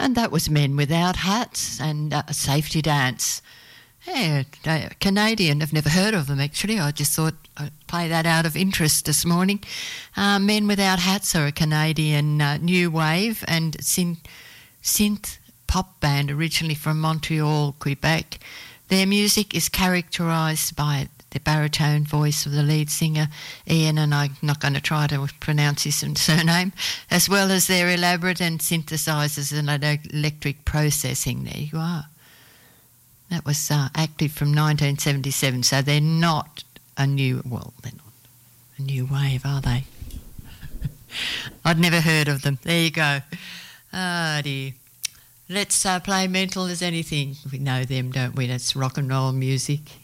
And that was Men Without Hats and Safety Dance. Yeah, Canadian. I've never heard of them, actually. I just thought I'd play that out of interest this morning. Men Without Hats are a Canadian new wave and synth pop band originally from Montreal, Quebec. Their music is characterised by the baritone voice of the lead singer, Ian, and I'm not going to try to pronounce his surname, as well as their elaborate and synthesizers and electric processing. There you are. That was active from 1977, so they're not they're not a new wave, are they? I'd never heard of them. There you go. Ah, dear. Let's play Mental as Anything. We know them, don't we? That's rock and roll music.